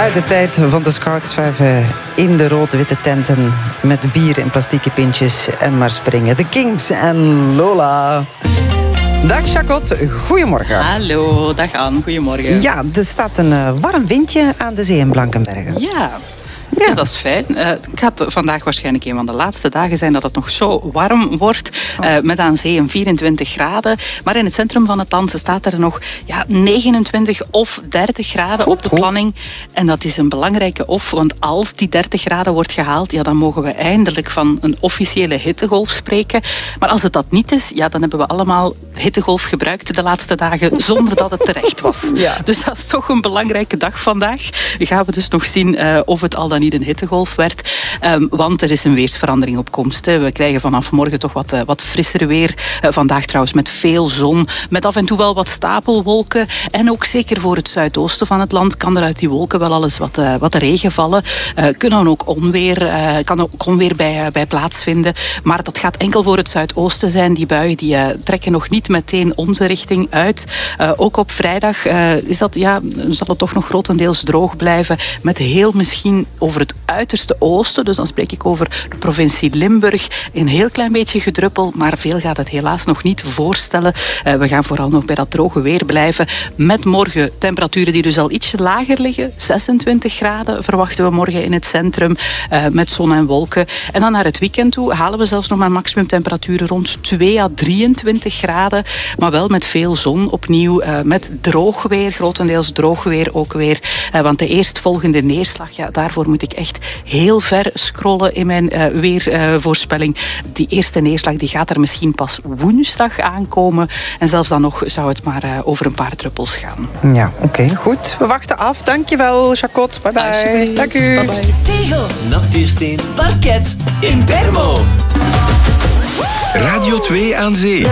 Uit de tijd van de scoutsvuiven in de rood-witte tenten met bier in plastieke pintjes en maar springen. The Kings en Lola. Dag Jacot, goedemorgen. Hallo, dag Anne, goedemorgen. Ja, er staat een warm windje aan de zee in Blankenberge. Ja, dat is fijn. Het gaat vandaag waarschijnlijk een van de laatste dagen zijn dat het nog zo warm wordt. Met aan zee een 24 graden. Maar in het centrum van het land staat er nog 29 of 30 graden op de planning. En dat is een belangrijke of, want als die 30 graden wordt gehaald, dan mogen we eindelijk van een officiële hittegolf spreken. Maar als het dat niet is, dan hebben we allemaal hittegolf gebruikt de laatste dagen zonder dat het terecht was. Ja. Dus dat is toch een belangrijke dag vandaag. Gaan we dus nog zien of het al dan niet een hittegolf werd. Want er is een weersverandering op komst. We krijgen vanaf morgen toch wat frisser weer. Vandaag trouwens met veel zon, met af en toe wel wat stapelwolken. En ook zeker voor het zuidoosten van het land kan er uit die wolken wel alles wat regen vallen. Kan ook onweer bij plaatsvinden. Maar dat gaat enkel voor het zuidoosten zijn. Die buien die trekken nog niet meteen onze richting uit. Ook op vrijdag zal het toch nog grotendeels droog blijven. Met heel misschien over het uiterste oosten, dus dan spreek ik over de provincie Limburg, een heel klein beetje gedruppel, maar veel gaat het helaas nog niet voorstellen. We gaan vooral nog bij dat droge weer blijven. Met morgen temperaturen die dus al ietsje lager liggen. 26 graden verwachten we morgen in het centrum, met zon en wolken. En dan naar het weekend toe halen we zelfs nog maar maximumtemperaturen rond 2 à 23 graden, maar wel met veel zon opnieuw, met droog weer, grotendeels droog weer ook weer. Want de eerstvolgende neerslag, daarvoor moet ik echt heel ver scrollen in mijn weervoorspelling. Die eerste neerslag die gaat er misschien pas woensdag aankomen. En zelfs dan nog zou het maar over een paar druppels gaan. Ja, oké, goed. We wachten af. Dankjewel, Jacot. Bye bye. Dank u. Bye bye. Tegels, natuursteen, parket, in Bermo. Radio 2 aan zee.